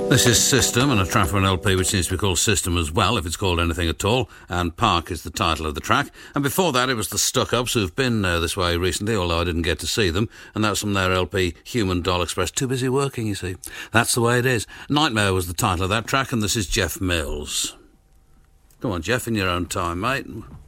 This is System, and a track for an LP which needs to be called System as well, if it's called anything at all, and Park is the title of the track. And before that, it was the Stuck-Ups, who've been this way recently, although I didn't get to see them, and that was from their LP Human Doll Express. Too busy working, you see. That's the way it is. Nightmare was the title of that track, and this is Jeff Mills. Come on, Jeff, in your own time, mate.